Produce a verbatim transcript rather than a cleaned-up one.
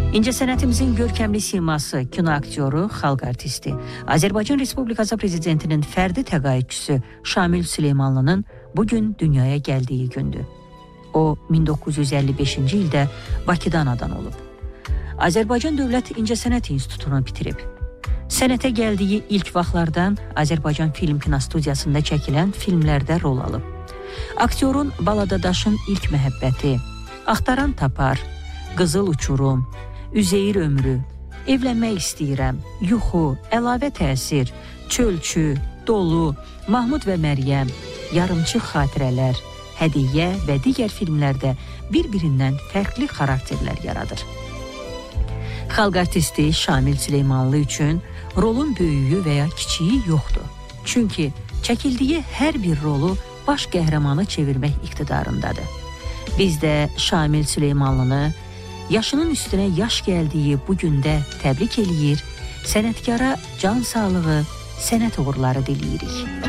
İncəsənətimizin görkəmli siması, kino aktyoru, xalq artisti, Azərbaycan Respublikası Prezidentinin fərdi təqaüdçüsü Şamil Süleymanlının bugün dünyaya gəldiyi gündür. O, min doqquz yüz əlli beşinci ildə Bakıda anadan olub. Azərbaycan Dövlət İncəsənət İnstitutunu bitirib. Sənətə gəldiyi ilk vaxtlardan Azərbaycan Film Kinostudiyasında çəkilən filmlərdə rol alıb. Aktyorun Baladadaşın ilk məhəbbəti, Axtaran tapar, Qızıl uçurum, Üzeyir ömrü, Evlənmək istəyirəm, Yuxu, Əlavə təsir, Çölçü, Dolu, Mahmud və Məryəm, Yarımçıq xatirələr, Hədiyyə və digər filmlərdə bir-birindən fərqli xarakterlər yaradır. Xalq artisti Şamil Süleymanlı üçün rolun böyüyü və ya kiçiyi yoxdur. Çünki çəkildiyi hər bir rolu baş qəhrəmanı çevirmək iqtidarındadır. Biz də Şamil Süleymanlını yaşının üstünə yaş gəldiyi bu gündə təbrik eləyir, sənətkara can sağlığı, sənət uğurları diləyirik.